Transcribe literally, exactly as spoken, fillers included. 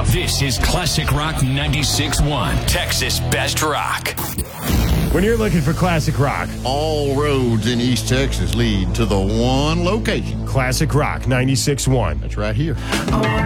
stuff. This is Classic Rock ninety-six point one, Texas Best Rock. When you're looking for classic rock, all roads in East Texas lead to the one location. Classic Rock ninety-six point one. That's right here.